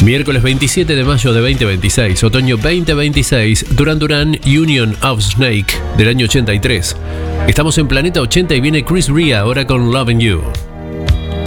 Miércoles 27 de mayo de 2026, otoño 2026, Duran Duran, Union of Snake, del año 83. Estamos en Planeta 80 y viene Chris Rea ahora con Loving You.